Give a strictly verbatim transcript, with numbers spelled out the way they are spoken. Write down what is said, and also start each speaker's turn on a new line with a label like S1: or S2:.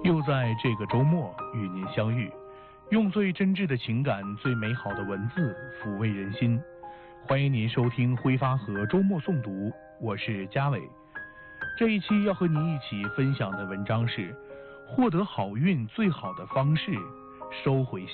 S1: 又在这个周末与您相遇，用最真挚的情感、最美好的文字抚慰人心。欢迎您收听挥发河周末诵读，我是嘉伟。这一期要和您一起分享的文章是：获得好运最好的方式，收回